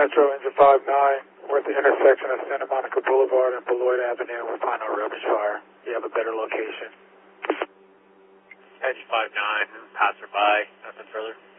Metro Engine 59. We're at the intersection of Santa Monica Boulevard and Beloit Avenue. We're finding a rubbish fire. You have a better location. Engine 59, passerby, nothing further.